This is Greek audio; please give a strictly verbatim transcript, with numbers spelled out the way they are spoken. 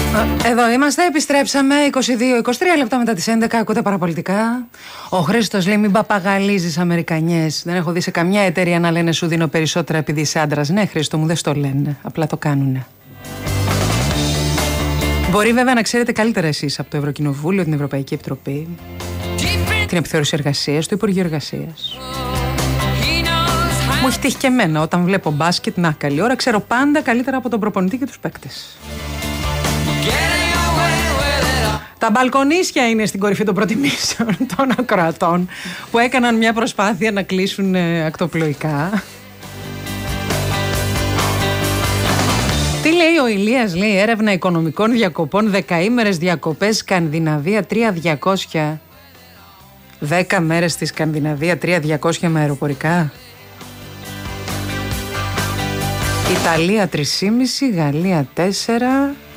Εδώ είμαστε, επιστρέψαμε είκοσι δύο είκοσι τρία λεπτά μετά τις έντεκα. Ακούτε παραπολιτικά. Ο Χρήστος λέει: μην παπαγαλίζεις Αμερικανιές. Δεν έχω δει σε καμιά εταιρεία να λένε σου δίνω περισσότερα επειδή είσαι άντρας. Ναι, Χρήστο μου, δεν στο λένε. Απλά το κάνουνε. Μπορεί βέβαια να ξέρετε καλύτερα εσείς από το Ευρωκοινοβούλιο, την Ευρωπαϊκή Επιτροπή, την επιθεώρηση εργασίας, το Υπουργείο Εργασίας. Μου έχει τύχει και εμένα όταν βλέπω μπάσκετ, να καλή ώρα, ξέρω πάντα καλύτερα από τον προπονητή και τους παίκτες. Τα μπαλκονίσια είναι στην κορυφή των προτιμήσεων των ακροατών που έκαναν μια προσπάθεια να κλείσουν ε, ακτοπλοϊκά. Τι λέει ο Ηλίας, λέει έρευνα οικονομικών διακοπών, δεκαήμερες διακοπές Σκανδιναβία, τρία διακόσια. Δέκα μέρες στη Σκανδιναβία, τρία διακόσια με αεροπορικά. Ιταλία τρία κόμμα πέντε, Γαλλία τέσσερα.